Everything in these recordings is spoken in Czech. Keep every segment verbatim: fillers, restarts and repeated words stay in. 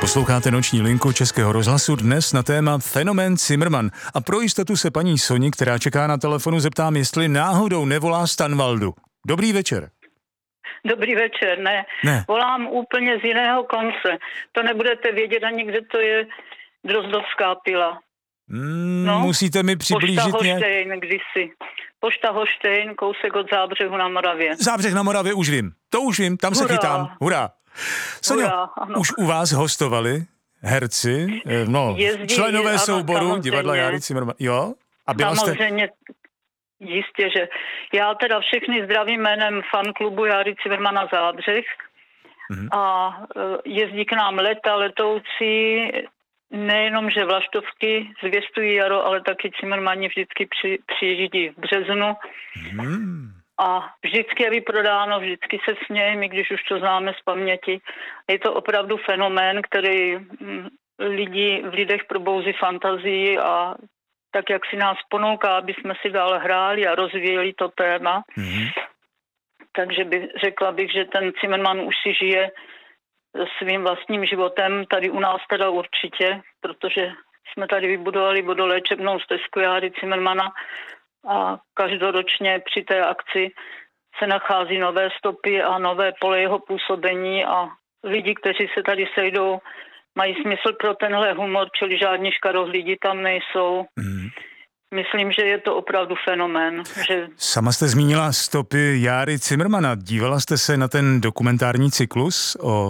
Posloucháte Noční linku Českého rozhlasu, dnes na téma fenomén Cimrman. A pro jistotu se paní Soni, která čeká na telefonu, zeptám, jestli náhodou nevolá Stanvaldu. Dobrý večer. Dobrý večer, ne. ne. Volám úplně z jiného konce. To nebudete vědět ani, kde to je Drozdovská pila. Mm, no, musíte mi přiblížit Pošta nějak... Hoštejn kdysi. Pošta Hoštejn, kousek od Zábřehu na Moravě. Zábřeh na Moravě už vím. To už vím, tam Hurá. se chytám. Hurá. Soňo, už u vás hostovali herci, no, Jezdí, členové ano, souboru divadla Járy Cimrman. Jo? A byla jste... Samozřejmě, jistě, že já teda všechny zdravím jménem fanklubu Járy Cimrmana Zábřeh mm-hmm. a jezdí k nám leta letoucí, nejenom, že vlaštovky zvěstují jaro, ale taky Cimrmani vždycky při, přijíždí v březnu. Mm. A vždycky je vyprodáno, vždycky se smějeme, když už to známe z paměti. Je to opravdu fenomén, který lidi, v lidech probouzí fantazii a tak, jak si nás ponouká, aby jsme si dál hráli a rozvíjeli to téma. Mm-hmm. Takže bych, řekla bych, že ten Cimrman už si žije svým vlastním životem, tady u nás teda určitě, protože jsme tady vybudovali vodoléčebnou stezku Járy Cimrmana a každoročně při té akci se nachází nové stopy a nové pole jeho působení a lidi, kteří se tady sejdou, mají smysl pro tenhle humor, čili žádní škarohlídi tam nejsou. Mm. Myslím, že je to opravdu fenomén. Že... Sama jste zmínila stopy Járy Cimrmana. Dívala jste se na ten dokumentární cyklus o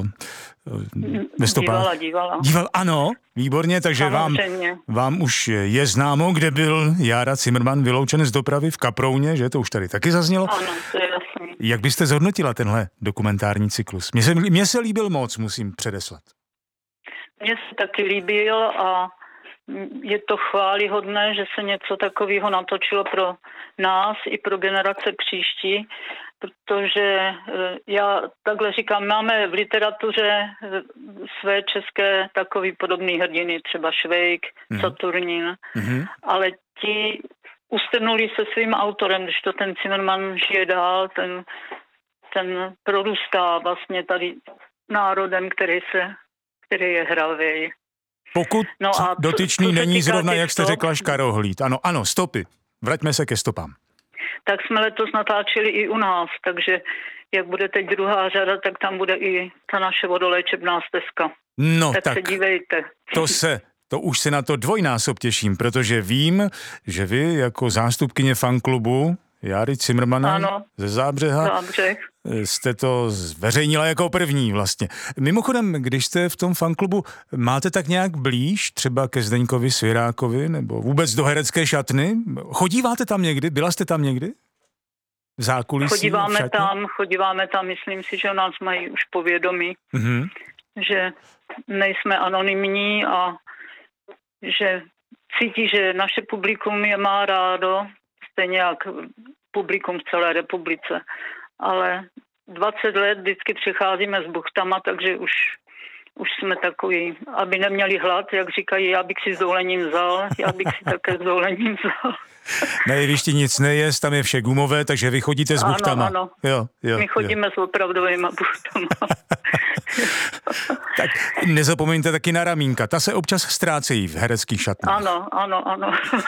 ve stopách? Dívala, dívala. Díval, ano, výborně, takže vám, vám už je známo, kde byl Jára Cimrman vyloučen z dopravy v Kaprouně, že to už tady taky zaznělo. Ano, to je jasný. Jak byste zhodnotila tenhle dokumentární cyklus? Mně se, mně se líbil moc, musím předeslat. Mně se taky líbil a je to chválihodné, že se něco takového natočilo pro nás i pro generace příští, protože já takhle říkám, máme v literatuře své české takový podobný hrdiny, třeba Švejk, mm. Saturnín, mm-hmm. ale ti ustrnuli se svým autorem, když to ten Cimrman žije dál, ten, ten prorůstá vlastně tady národem, který se, který je hravej. Pokud no a dotyčný co, co není zrovna, jak jste stop, řekla, škarohlíd. Ano, ano, stopy. Vraťme se ke stopám. Tak jsme letos natáčeli i u nás, takže jak bude teď druhá řada, tak tam bude i ta naše vodoléčebná stezka. No tak, tak se dívejte. To se, to už se na to dvojnásob těším, protože vím, že vy jako zástupkyně fanklubu Járy Cimrmana ano, ze Zábřeha Zábřeh. jste to zveřejnila jako první vlastně. Mimochodem, když jste v tom fanklubu, máte tak nějak blíž třeba ke Zdeňkovi Svěrákovi nebo vůbec do herecké šatny? Chodíváte tam někdy? Byla jste tam někdy? V zákulisí? Chodíváme tam, chodíváme tam, myslím si, že nás mají už povědomí, mm-hmm. že nejsme anonymní a že cítí, že naše publikum je má rádo, stejně jak publikum v celé republice. Ale dvacet let vždycky přicházíme s buchtama, takže už, už jsme takový, aby neměli hlad, jak říkají, já bych si s dovolením vzal, já bych si také s dovolením vzal. Na jevišti nic nejest, tam je vše gumové, takže vy chodíte s buchtama. Ano, ano. Jo, jo, My chodíme jo. s opravdovýma buchtama. Tak nezapomeňte taky na ramínka, ta se občas ztrácejí v hereckých šatnách. Ano, ano, ano.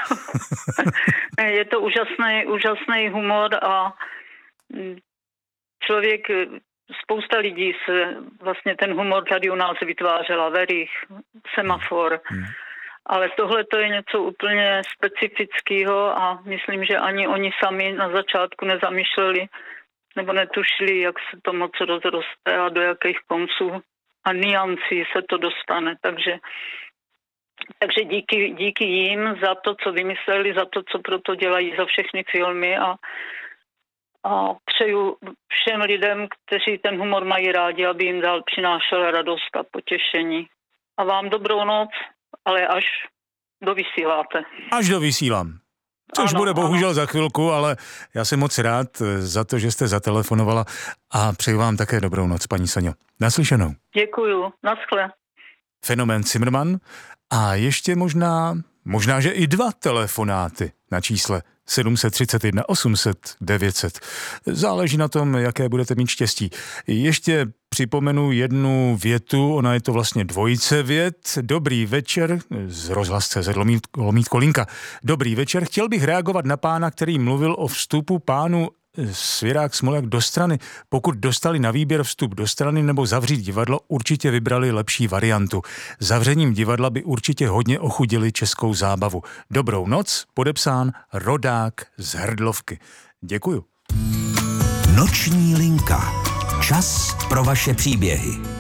Je to úžasný, úžasný humor a člověk, spousta lidí se vlastně ten humor tady u nás vytvářela, Verich, Semafor, hmm. ale tohle to je něco úplně specifického a myslím, že ani oni sami na začátku nezamýšleli nebo netušili, jak se to moc rozroste a do jakých konců a niancí se to dostane. Takže, takže díky, díky jim za to, co vymysleli, za to, co proto dělají, za všechny filmy a, a přeju všem lidem, kteří ten humor mají rádi, aby jim dál přinášel radost a potěšení. A vám dobrou noc, ale až dovysíláte. Až dovysílám. Což ano, bude bohužel ano. za chvilku, ale já jsem moc rád za to, že jste zatelefonovala a přeju vám také dobrou noc, paní Soňo. Naslyšenou. Děkuju, naschle. Fenomén Cimrman a ještě možná, možná, že i dva telefonáty na čísle sedm set třicet jedna osm set devět set. Záleží na tom, jaké budete mít štěstí. Ještě připomenu jednu větu, ona je to vlastně dvojice vět. Dobrý večer, z rozhlas tečka cé zet lomít, lomít Kolínka. Dobrý večer, chtěl bych reagovat na pána, který mluvil o vstupu pánu Svěrák Smolák do strany. Pokud dostali na výběr vstup do strany nebo zavřít divadlo, určitě vybrali lepší variantu. Zavřením divadla by určitě hodně ochudili českou zábavu. Dobrou noc, podepsán Rodák z Hrdlovky. Děkuju. Noční linka. Čas pro vaše příběhy.